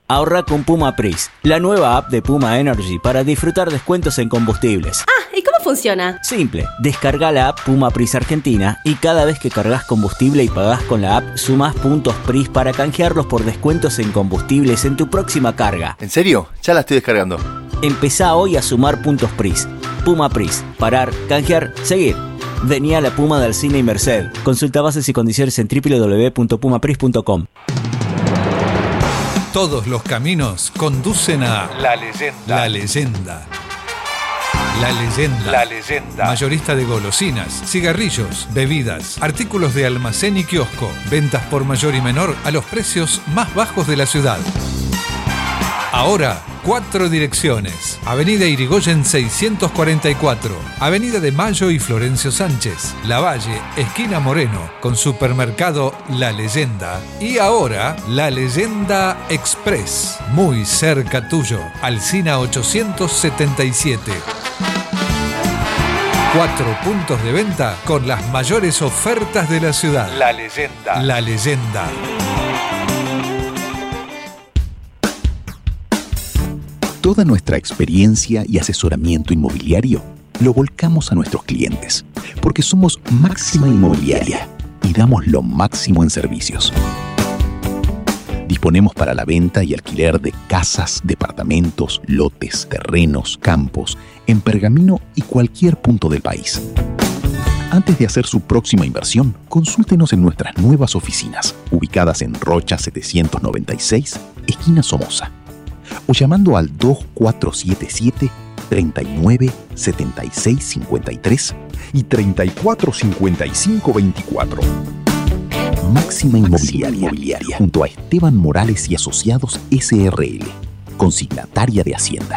Ahorra con Puma Pris, la nueva app de Puma Energy para disfrutar descuentos en combustibles. ¿Y cómo funciona? Simple, descarga la app Puma Pris Argentina y cada vez que cargas combustible y pagás con la app, sumás puntos Pris para canjearlos por descuentos en combustibles en tu próxima carga. ¿En serio? Ya la estoy descargando. Empezá hoy a sumar puntos Pris. Puma Pris, parar, canjear, seguir. Vení a la Puma de Alsina y Merced. Consulta bases y condiciones en www.pumapris.com. Todos los caminos conducen a La Leyenda. La Leyenda. La Leyenda. La Leyenda. Mayorista de golosinas, cigarrillos, bebidas, artículos de almacén y kiosco. Ventas por mayor y menor a los precios más bajos de la ciudad. Ahora, 4 direcciones. Avenida Irigoyen 644, Avenida de Mayo y Florencio Sánchez, Lavalle, esquina Moreno, con supermercado La Leyenda. Y ahora, La Leyenda Express, muy cerca tuyo, Alsina 877. 4 puntos de venta con las mayores ofertas de la ciudad. La Leyenda. La Leyenda. Toda nuestra experiencia y asesoramiento inmobiliario lo volcamos a nuestros clientes, porque somos Máxima Inmobiliaria y damos lo máximo en servicios. Disponemos para la venta y alquiler de casas, departamentos, lotes, terrenos, campos, en Pergamino y cualquier punto del país. Antes de hacer su próxima inversión, consúltenos en nuestras nuevas oficinas, ubicadas en Rocha 796, esquina Somoza, o llamando al 2477-397653 y 345524. Máxima Inmobiliaria, junto a Esteban Morales y Asociados SRL, consignataria de Hacienda.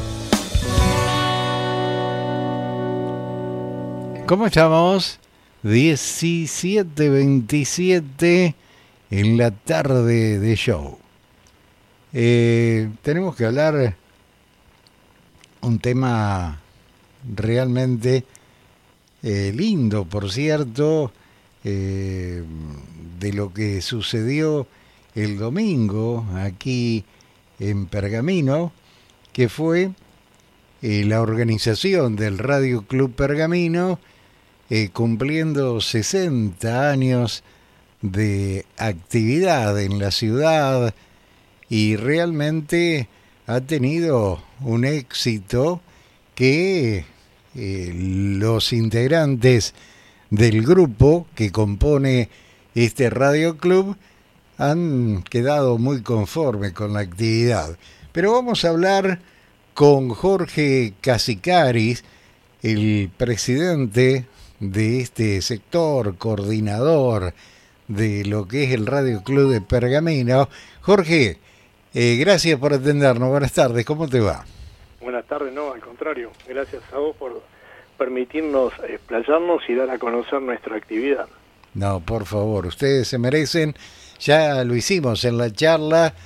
¿Cómo estamos? 17:27 en la tarde de show. Tenemos que hablar un tema realmente lindo, por cierto, de lo que sucedió el domingo aquí en Pergamino, que fue la organización del Radio Club Pergamino cumpliendo 60 años de actividad en la ciudad, y realmente ha tenido un éxito que los integrantes del grupo que compone este Radio Club han quedado muy conformes con la actividad. Pero vamos a hablar con Jorge Casicaris, el presidente de este sector, coordinador de lo que es el Radio Club de Pergamino. Jorge, gracias por atendernos. Buenas tardes, ¿cómo te va? Buenas tardes, no, al contrario. Gracias a vos por permitirnos explayarnos y dar a conocer nuestra actividad. No, por favor, ustedes se merecen. Ya lo hicimos en la charla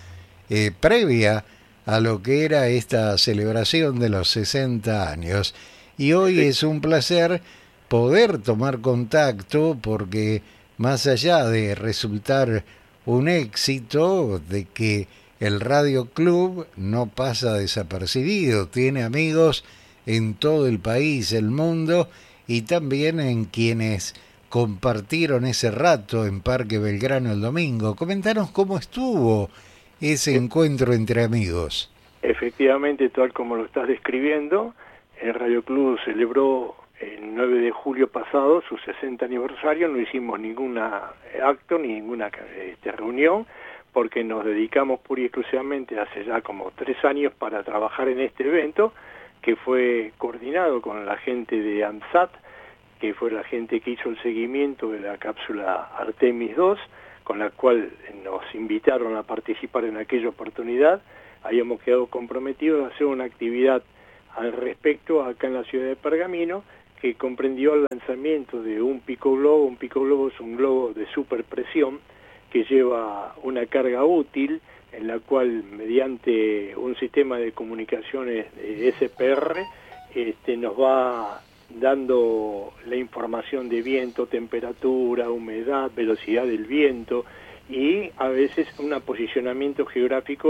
previa a lo que era esta celebración de los 60 años. Y hoy sí, es un placer poder tomar contacto, porque más allá de resultar un éxito, de que el Radio Club no pasa desapercibido, tiene amigos en todo el país, el mundo, y también en quienes compartieron ese rato en Parque Belgrano el domingo. Comentanos cómo estuvo ese encuentro entre amigos. Efectivamente, tal como lo estás describiendo, el Radio Club celebró el 9 de julio pasado su 60 aniversario. No hicimos ningún acto ni ninguna reunión, porque nos dedicamos pura y exclusivamente hace ya como 3 años para trabajar en este evento, que fue coordinado con la gente de ANSAT, que fue la gente que hizo el seguimiento de la cápsula Artemis 2, con la cual nos invitaron a participar en aquella oportunidad. Habíamos quedado comprometidos a hacer una actividad al respecto acá en la ciudad de Pergamino, que comprendió el lanzamiento de un picoglobo. Un picoglobo es un globo de superpresión que lleva una carga útil, en la cual mediante un sistema de comunicaciones de SPR nos va dando la información de viento, temperatura, humedad, velocidad del viento y a veces un posicionamiento geográfico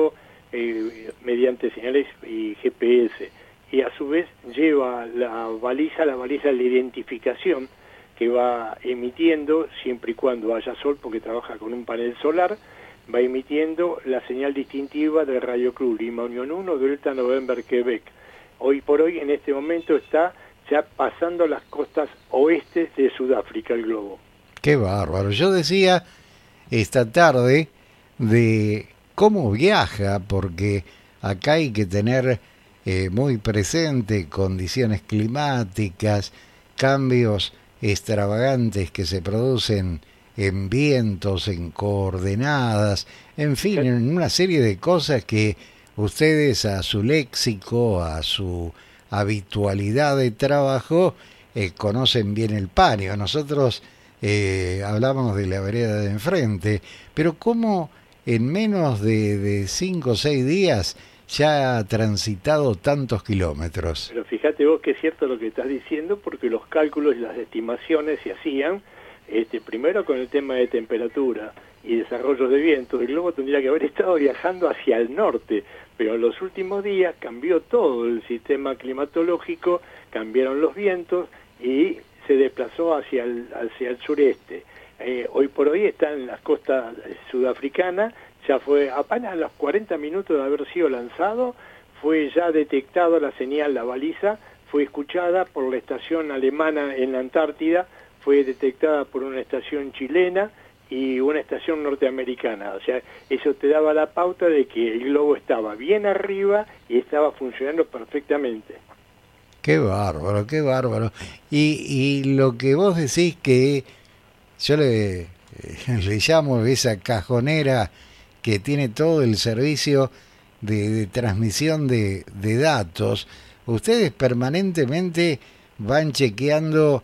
mediante señales y GPS, y a su vez lleva la baliza de la identificación que va emitiendo, siempre y cuando haya sol, porque trabaja con un panel solar, va emitiendo la señal distintiva del Radio Club Lima Unión 1 Delta November Quebec. Hoy por hoy, en este momento, está ya pasando las costas oeste de Sudáfrica el globo. Qué bárbaro. Yo decía esta tarde de cómo viaja, porque acá hay que tener muy presente condiciones climáticas, cambios extravagantes que se producen en vientos, en coordenadas, en fin, en una serie de cosas que ustedes a su léxico, a su habitualidad de trabajo, conocen bien el pario. Nosotros hablamos de la vereda de enfrente, pero ¿cómo en menos de 5 o 6 días ya ha transitado tantos kilómetros? Pero fíjate vos que es cierto lo que estás diciendo, porque los cálculos y las estimaciones se hacían primero con el tema de temperatura y desarrollo de viento. El globo tendría que haber estado viajando hacia el norte, pero en los últimos días cambió todo el sistema climatológico, cambiaron los vientos y se desplazó hacia el sureste. Hoy por hoy está en las costas sudafricanas, ya fue apenas a los 40 minutos de haber sido lanzado, fue ya detectado la señal, la baliza, fue escuchada por la estación alemana en la Antártida, fue detectada por una estación chilena y una estación norteamericana. O sea, eso te daba la pauta de que el globo estaba bien arriba y estaba funcionando perfectamente. Qué bárbaro, qué bárbaro. Y lo que vos decís que yo le llamo esa cajonera que tiene todo el servicio de transmisión de datos, ustedes permanentemente van chequeando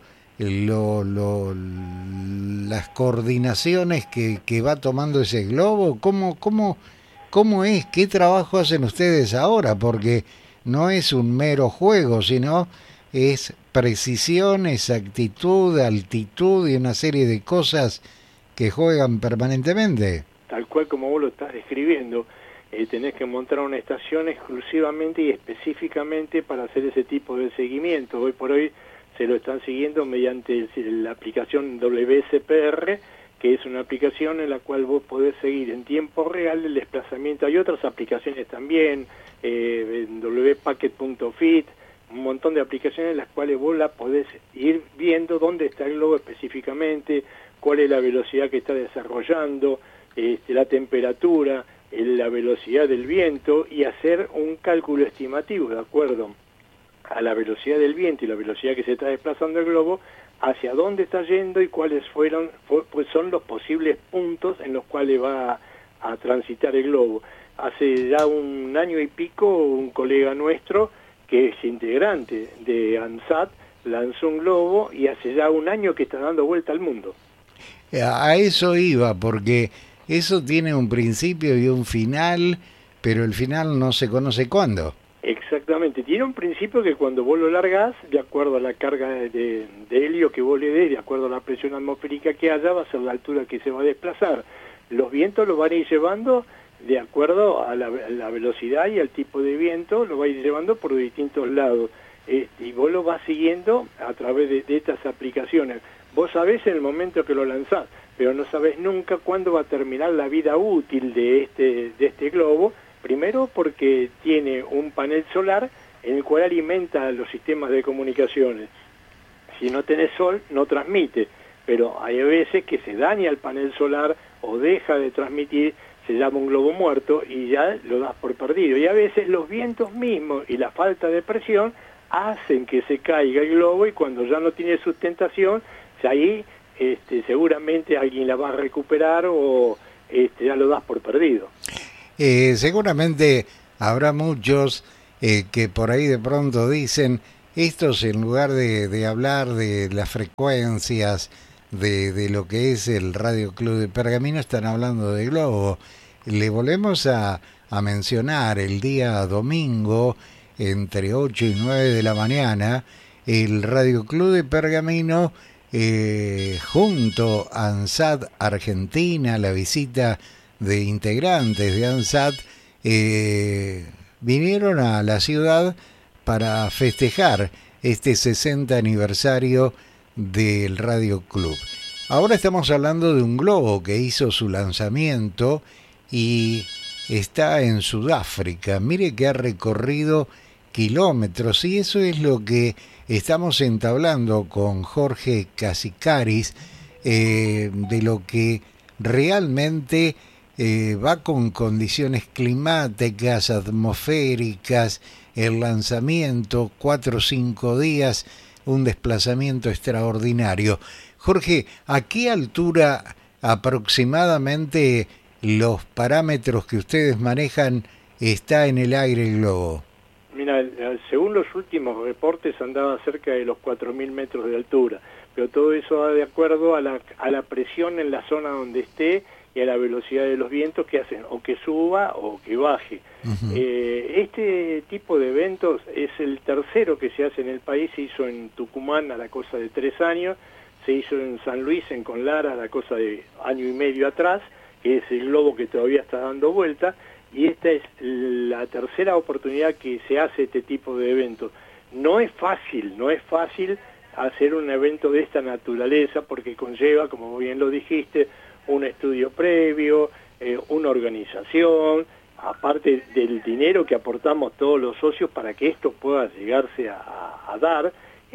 las coordinaciones que va tomando ese globo. ¿Cómo es? ¿Qué trabajo hacen ustedes ahora? Porque no es un mero juego, sino es precisión, exactitud, altitud y una serie de cosas que juegan permanentemente. Tal cual como vos lo estás describiendo, tenés que montar una estación exclusivamente y específicamente para hacer ese tipo de seguimiento. Hoy por hoy se lo están siguiendo mediante la aplicación WSPR, que es una aplicación en la cual vos podés seguir en tiempo real el desplazamiento. Hay otras aplicaciones también, wpacket.fit, un montón de aplicaciones en las cuales vos la podés ir viendo dónde está el globo específicamente, cuál es la velocidad que está desarrollando, la temperatura, la velocidad del viento, y hacer un cálculo estimativo de acuerdo a la velocidad del viento y la velocidad que se está desplazando el globo, hacia dónde está yendo y cuáles son los posibles puntos en los cuales va a transitar el globo. Hace ya 1 año y pico, un colega nuestro, que es integrante de ANSAT, lanzó un globo y hace ya 1 año que está dando vuelta al mundo. A eso iba, porque eso tiene un principio y un final, pero el final no se conoce cuándo. Exactamente, tiene un principio que cuando vos lo largás, de acuerdo a la carga de helio que vos le des, de acuerdo a la presión atmosférica que haya, va a ser la altura que se va a desplazar. Los vientos lo van a ir llevando de acuerdo a la velocidad y al tipo de viento, lo va a ir llevando por distintos lados. Y vos lo vas siguiendo a través de estas aplicaciones. Vos sabés en el momento que lo lanzás, pero no sabés nunca cuándo va a terminar la vida útil de este globo. Primero porque tiene un panel solar en el cual alimenta los sistemas de comunicaciones. Si no tenés sol, no transmite, pero hay veces que se daña el panel solar o deja de transmitir, se llama un globo muerto y ya lo das por perdido. Y a veces los vientos mismos y la falta de presión hacen que se caiga el globo, y cuando ya no tiene sustentación, ahí seguramente alguien la va a recuperar o ya lo das por perdido. Seguramente habrá muchos que por ahí de pronto dicen, estos en lugar de hablar de las frecuencias de lo que es el Radio Club de Pergamino, están hablando de globo. Le volvemos a mencionar el día domingo entre 8 y 9 de la mañana, el Radio Club de Pergamino junto a ANSAT Argentina, la visita de integrantes de ANSAT, vinieron a la ciudad para festejar este 60 aniversario del Radio Club. Ahora estamos hablando de un globo que hizo su lanzamiento y está en Sudáfrica. Mire que ha recorrido kilómetros, y eso es lo que estamos entablando con Jorge Casicaris, de lo que realmente va con condiciones climáticas, atmosféricas, el lanzamiento, 4 o 5 días, un desplazamiento extraordinario. Jorge, ¿a qué altura aproximadamente los parámetros que ustedes manejan está en el aire el globo? Mira, según los últimos reportes andaba cerca de los 4.000 metros de altura, pero todo eso va de acuerdo a la presión en la zona donde esté y a la velocidad de los vientos que hacen o que suba o que baje. Uh-huh. Este tipo de eventos es el tercero que se hace en el país. Se hizo en Tucumán a la cosa de 3 años, se hizo en San Luis, en Conlara, a la cosa de 1 año y medio atrás, que es el globo que todavía está dando vuelta, y esta es la tercera oportunidad que se hace este tipo de eventos. No es fácil hacer un evento de esta naturaleza, porque conlleva, como bien lo dijiste, un estudio previo, una organización, aparte del dinero que aportamos todos los socios para que esto pueda llegarse a dar,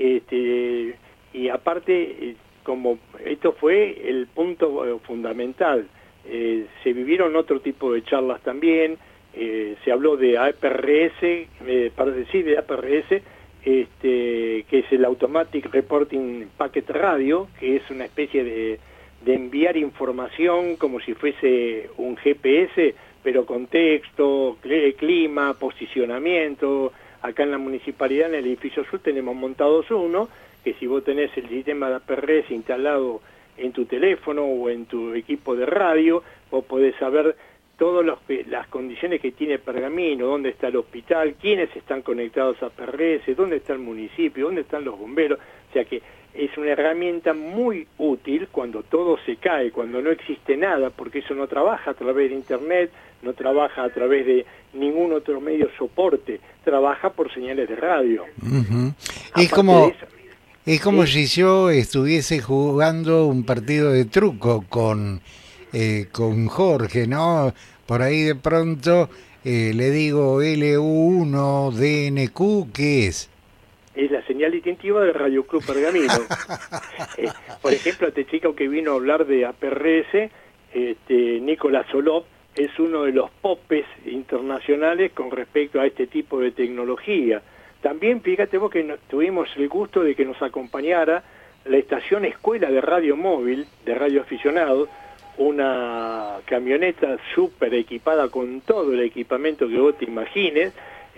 y aparte, como esto fue el punto fundamental, se vivieron otro tipo de charlas también, se habló de APRS, de APRS, que es el Automatic Reporting Packet Radio, que es una especie de enviar información como si fuese un GPS, pero con texto, clima, posicionamiento. Acá en la municipalidad, en el edificio sur, tenemos montados uno, que si vos tenés el sistema de APRS instalado en tu teléfono o en tu equipo de radio, vos podés saber todas las condiciones que tiene Pergamino, dónde está el hospital, quiénes están conectados a APRS, dónde está el municipio, dónde están los bomberos. O sea que es una herramienta muy útil cuando todo se cae, cuando no existe nada, porque eso no trabaja a través de internet, no trabaja a través de ningún otro medio soporte, trabaja por señales de radio. Uh-huh. Es como si yo estuviese jugando un partido de truco con Jorge, ¿no? Por ahí de pronto le digo LU1 DNQ, ¿qué es? Es la señal distintiva del Radio Club Pergamino. Por ejemplo, este chico que vino a hablar de APRS, Nicolás Solop, es uno de los popes internacionales con respecto a este tipo de tecnología. También fíjate vos que tuvimos el gusto de que nos acompañara la estación Escuela de Radio Móvil, de Radio Aficionados, una camioneta súper equipada con todo el equipamiento que vos te imagines,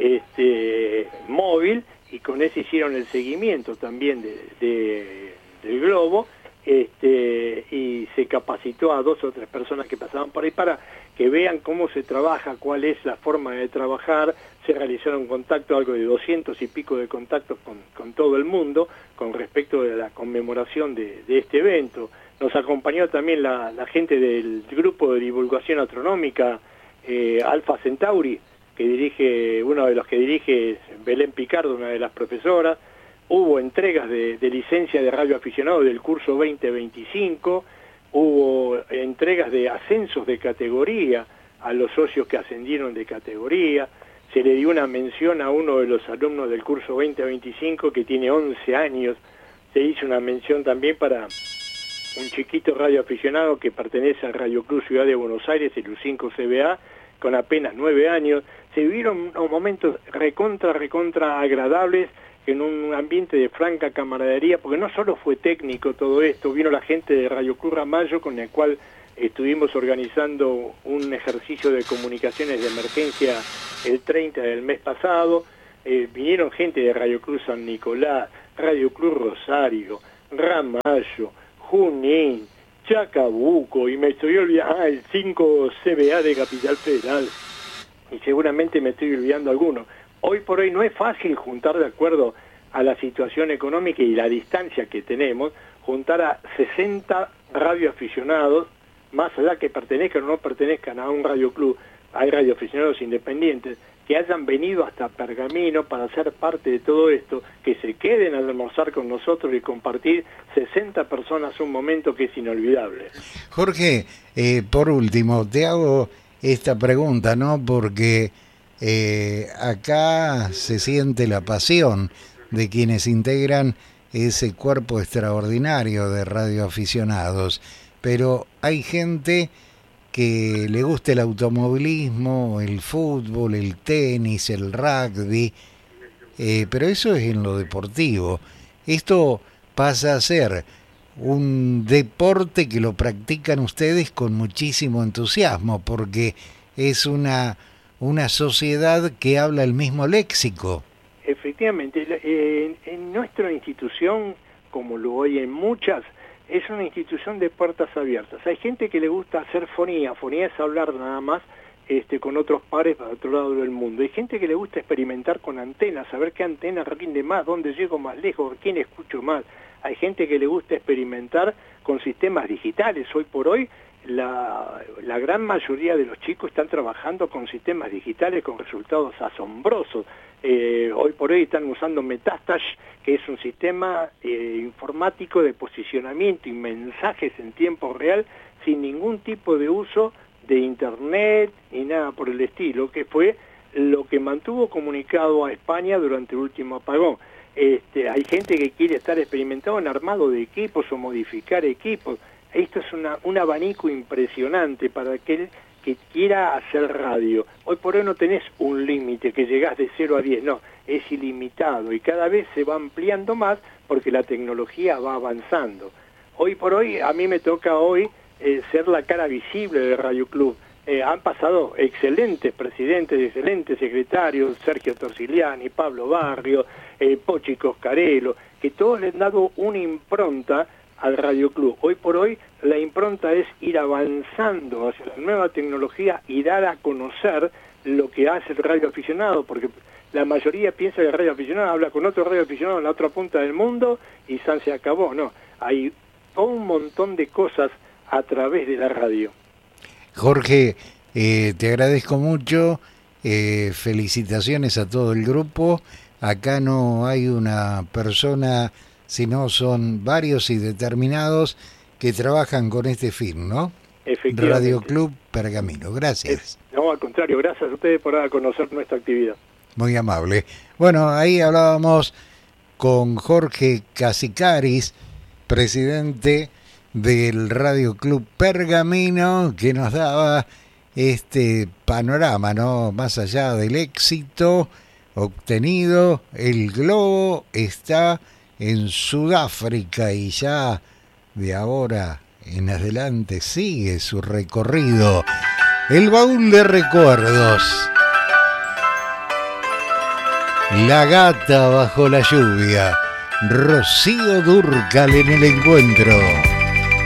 móvil, y con eso hicieron el seguimiento también del globo, y se capacitó a 2 o 3 personas que pasaban por ahí para que vean cómo se trabaja, cuál es la forma de trabajar. Se realizaron contactos, algo de 200 y pico de contactos con todo el mundo con respecto a la conmemoración de este evento. Nos acompañó también la gente del grupo de divulgación astronómica Alpha Centauri, que dirige, uno de los que dirige es Belén Picardo, una de las profesoras. Hubo entregas de licencia de radio aficionado del curso 2025, hubo entregas de ascensos de categoría a los socios que ascendieron de categoría. Se le dio una mención a uno de los alumnos del curso 2025 que tiene 11 años. Se hizo una mención también para un chiquito radioaficionado que pertenece al Radio Club Ciudad de Buenos Aires, el U5 CBA, con apenas 9 años. Se vivieron unos momentos recontra agradables, en un ambiente de franca camaradería, porque no solo fue técnico todo esto, vino la gente de Radio Club Ramallo, con el cual estuvimos organizando un ejercicio de comunicaciones de emergencia el 30 del mes pasado. Vinieron gente de Radio Club San Nicolás, Radio Club Rosario, Ramallo, Junín, Chacabuco, y me estoy olvidando, el 5 CBA de Capital Federal, y seguramente me estoy olvidando alguno. Hoy por hoy no es fácil juntar, de acuerdo a la situación económica y la distancia que tenemos, juntar a 60 radioaficionados, más allá que pertenezcan o no pertenezcan a un radioclub, hay radioaficionados independientes que hayan venido hasta Pergamino para ser parte de todo esto, que se queden a almorzar con nosotros y compartir 60 personas un momento que es inolvidable. Jorge, por último, te hago esta pregunta, ¿no? Porque acá se siente la pasión de quienes integran ese cuerpo extraordinario de radioaficionados, pero hay gente que le gusta el automovilismo, el fútbol, el tenis, el rugby, pero eso es en lo deportivo. Esto pasa a ser un deporte que lo practican ustedes con muchísimo entusiasmo, porque es una sociedad que habla el mismo léxico. Efectivamente, en nuestra institución, como lo hay en muchas, es una institución de puertas abiertas. Hay gente que le gusta hacer fonía es hablar nada más con otros pares para otro lado del mundo. Hay gente que le gusta experimentar con antenas, saber qué antena rinde más, dónde llego más lejos, quién escucho más. Hay gente que le gusta experimentar con sistemas digitales. Hoy por hoy la gran mayoría de los chicos están trabajando con sistemas digitales con resultados asombrosos. Hoy por hoy están usando Metastash, que es un sistema informático de posicionamiento y mensajes en tiempo real sin ningún tipo de uso de internet ni nada por el estilo, que fue lo que mantuvo comunicado a España durante el último apagón. Hay gente que quiere estar experimentado en armado de equipos o modificar equipos. Esto es un abanico impresionante para aquel que quiera hacer radio. Hoy por hoy no tenés un límite que llegás de 0 a 10, no, es ilimitado y cada vez se va ampliando más porque la tecnología va avanzando. Hoy por hoy, a mí me toca hoy ser la cara visible de Radio Club. Han pasado excelentes presidentes, excelentes secretarios, Sergio Torciliani, Pablo Barrio, Pochi Coscarello, que todos le han dado una impronta al Radio Club. Hoy por hoy la impronta es ir avanzando hacia la nueva tecnología y dar a conocer lo que hace el radio aficionado, porque la mayoría piensa que el radio aficionado habla con otro radio aficionado en la otra punta del mundo y se acabó. No, hay todo un montón de cosas a través de la radio. Jorge, te agradezco mucho, felicitaciones a todo el grupo. Acá no hay una persona, sino son varios y determinados que trabajan con este fin, ¿no? Radio Club Pergamino. Gracias. No, al contrario, gracias a ustedes por dar a conocer nuestra actividad. Muy amable. Bueno, ahí hablábamos con Jorge Casicaris, presidente del Radio Club Pergamino, que nos daba este panorama, ¿no? Más allá del éxito obtenido, el globo está en Sudáfrica y ya de ahora en adelante sigue su recorrido. El baúl de recuerdos. La gata bajo la lluvia. Rocío Dúrcal en el encuentro.